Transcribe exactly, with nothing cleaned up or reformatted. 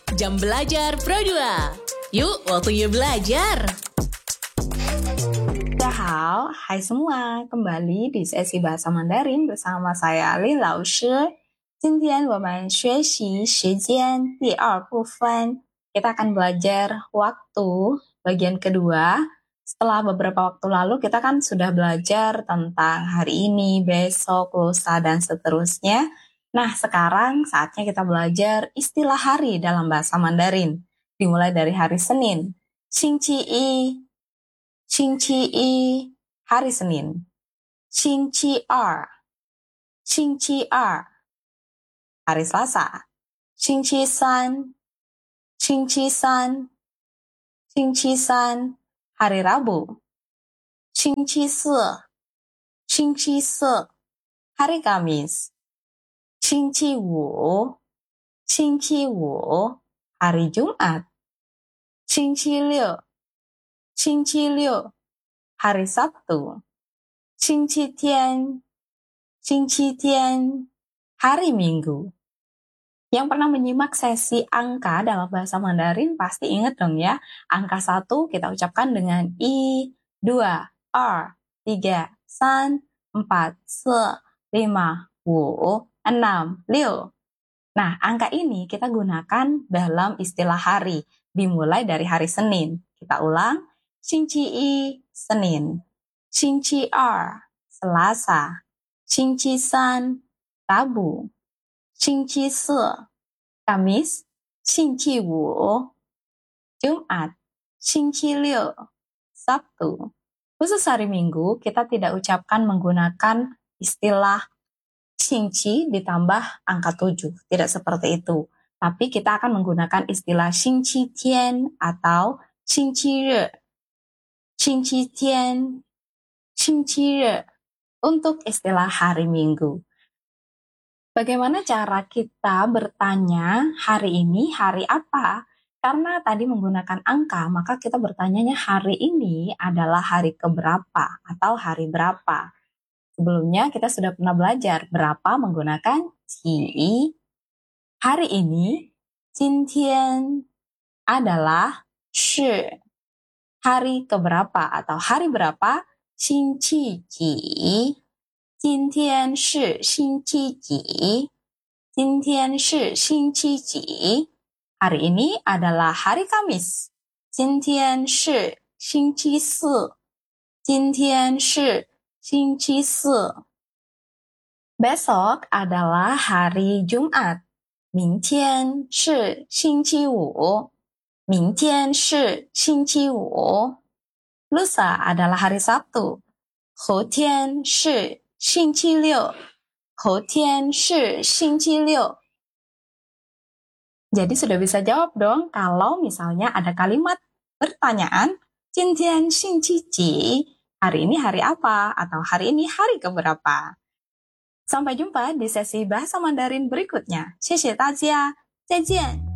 Jam Belajar Pro dua. Yuk, waktunya belajar. 大家好, hai semua, kembali di sesi bahasa Mandarin bersama saya Lin Lao Shi. 今天我们学习时间第二部分. Kita akan belajar waktu bagian kedua. Setelah beberapa waktu lalu kita kan sudah belajar tentang hari ini, besok, lusa, dan seterusnya. Nah, sekarang saatnya kita belajar istilah hari dalam bahasa Mandarin. Dimulai dari hari Senin, 星期一, 星期一, hari Senin. 星期二, 星期二, hari Selasa. 星期三, 星期三, 星期三, hari Rabu. 星期四, 星期四, hari Kamis. 星期五, 星期五, hari Jumat. 星期六, 星期六, hari Sabtu. 星期天, 星期天, hari Minggu. Yang pernah menyimak sesi angka dalam bahasa Mandarin pasti ingat dong ya. Angka satu kita ucapkan dengan i, dua, er, tiga, san, empat, se, lima, wu, enam, liu. Nah, angka ini kita gunakan dalam istilah hari. Dimulai dari hari Senin. Kita ulang. 星期一, Senin. 星期二, Selasa. 星期三, Rabu. 星期四, Kamis. 星期五, Jumat. 星期六, Sabtu. Khusus hari Minggu, kita tidak ucapkan menggunakan istilah 星期 ditambah angka tujuh. Tidak seperti itu. Tapi kita akan menggunakan istilah 星期天 atau 星期日. 星期天, 星期日 untuk istilah hari Minggu. Bagaimana cara kita bertanya hari ini hari apa? Karena tadi menggunakan angka, maka kita bertanyanya hari ini adalah hari keberapa atau hari berapa. Sebelumnya kita sudah pernah belajar berapa menggunakan qi. Hari ini, 今天 adalah shi. Hari keberapa atau hari berapa? 星期几. 今天是星期几. 今天是星期几. Hari ini adalah hari Kamis. 今天是星期四. 今天是星期四. Besok adalah hari Jumat. 明天是星期五. 明天是星期五. Lusa adalah hari Sabtu. 后天是星期六. 后天是星期六. Jadi sudah bisa jawab dong kalau misalnya ada kalimat pertanyaan 今天星期几, hari ini hari apa atau hari ini hari keberapa. Sampai jumpa di sesi bahasa Mandarin berikutnya. 谢谢大家，再见。